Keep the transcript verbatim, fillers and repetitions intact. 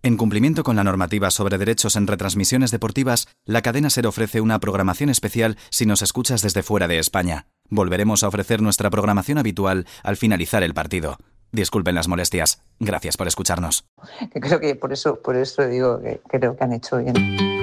En cumplimiento con la normativa sobre derechos en retransmisiones deportivas, la cadena SER ofrece una programación especial si nos escuchas desde fuera de España. Volveremos a ofrecer nuestra programación habitual al finalizar el partido. Disculpen las molestias. Gracias por escucharnos. Creo que por eso, por eso digo que creo que han hecho bien.